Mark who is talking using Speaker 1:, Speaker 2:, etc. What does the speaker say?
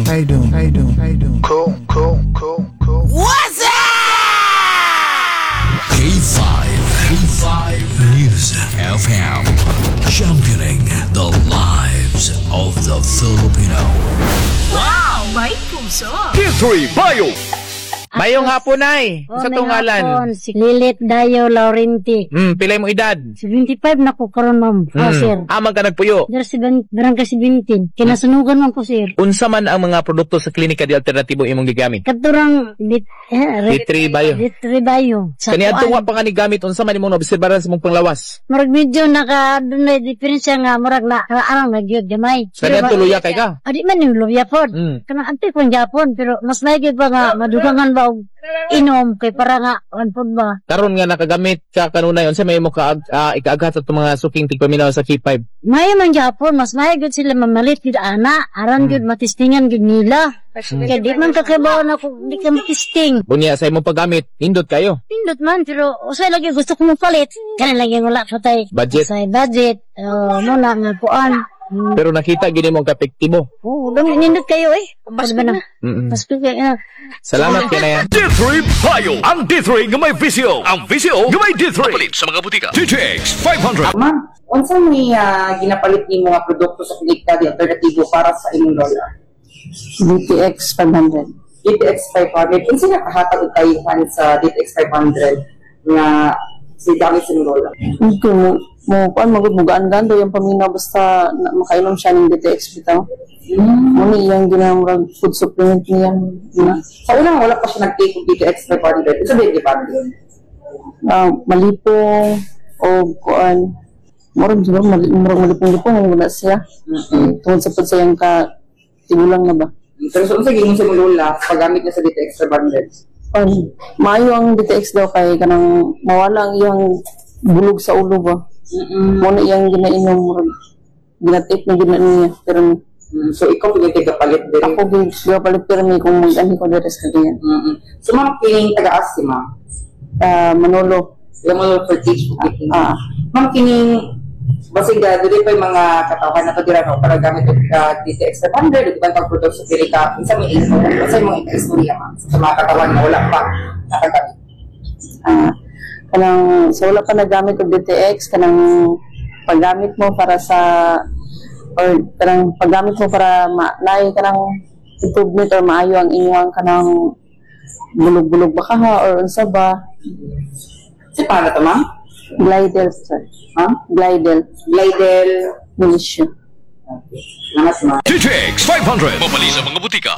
Speaker 1: What's up?
Speaker 2: K5 News FM, championing the lives of the Filipino.
Speaker 1: Wow! May puso!
Speaker 3: K3 Bio.
Speaker 4: Mayong hapon ay. Sa tungalan.
Speaker 5: Si Lilit Dayo Laurenti.
Speaker 4: Pilay mo edad.
Speaker 5: 75 na ko karon ma'am. Sir.
Speaker 4: Amang ka nagpuyo.
Speaker 5: Barangay 17. Kinasunugan man ko, sir.
Speaker 4: Unsa man ang mga produkto sa klinika di alternatibo imong gigamit?
Speaker 5: Katurang
Speaker 4: D3 Bio.
Speaker 5: Bayo.
Speaker 4: Kani adto wa pa nga ni gamit unsa man imong obserbaran sa imong panglawas?
Speaker 5: Murag medyo naka dunay diferensya nga murag na arang nagyud gamay.
Speaker 4: Kani adto luya kay ka?
Speaker 5: Adi man yung luya pod. Kanang ante ko Japon pero mas maigi pa nga madugangan ba og inom kay para nga pod ba.
Speaker 4: Karon nga nakagamit ka kanunay unsa may imong ikaaghat sa mga suking tigpaminaw sa K5?
Speaker 5: May man Japon mas maigi sila mamalit gid ana aran gid matistingan gid nila. Kaya di man kakabaw na kung di ka matisting.
Speaker 4: Bunya sa imong paggamit, indot kayo.
Speaker 5: Pindot man, pero usay lagi gusto ko mapalit. Kanan lagi wala sa tay.
Speaker 4: Budget.
Speaker 5: Usay budget. Muna nga puan.
Speaker 4: Pero nakita gini mo kapektibo.
Speaker 5: Dami nindot kayo eh. Pasko na. Pasko kayo.
Speaker 4: Salamat kay na yan.
Speaker 3: D3 Bio. Ang D3 nga may visyo. Ang visyo nga may D3. Papalit sa mga butika. DTX 500.
Speaker 6: Ma'am, unsa may ginapalit ni mga produkto sa klinika di alternatibo para sa inyong lola?
Speaker 7: DTX 500.
Speaker 6: DTX 500. Unsa nakahatag og kayuhan sa DTX 500 nga si gamit sa inyong lola?
Speaker 7: Okay, magbugaan gando yung paminaw basta makainom siya ng DTX bitaw. Muni yung ginamurag food supplement niya.
Speaker 6: Sa unang wala pa siya nag-take ng DTX 500. Ito ba yung gipagin?
Speaker 7: Malipong o kuan. Murag siguro malipong-lipong ang wala siya. Tungkol sa pud sayang ka tigulang na ba?
Speaker 6: Pero so, unsa gingon sa inyong lola paggamit niya sa DTX 500?
Speaker 7: Maayo ang DTX daw kay kanang mawala ang iyang bulog sa ulo ba. Muna iyang ginainom murag ginatip na gina niya pero
Speaker 6: so ikaw yung tigapalit din?
Speaker 7: ako gigapalit pero may kung mag-ani ko dito sa kanya.
Speaker 6: So ma'am, kining taga-as si ma'am?
Speaker 7: Manolo.
Speaker 6: Yung mga for teach po kining. Ma'am, kining basig dili pa yung mga katawan na to dira no para gamit og DTX 500 ug pagprodukto sa kilika isa may info sa mga istorya ma'am sa mga katawan na wala pa nakagamit.
Speaker 7: Kanang sa wala pa nagamit og DTX kanang paggamit mo para sa or kanang paggamit mo para naay kanang improvement or maayo ang inyong kanang bulog-bulog ba ka ha or unsa ba?
Speaker 6: Si paano to ma'am?
Speaker 7: Glidel, sir. Glidel.
Speaker 6: Glidel
Speaker 7: Munition.
Speaker 6: Okay. Salamat ma'am.
Speaker 3: DTX 500. Papalit sa mga butika.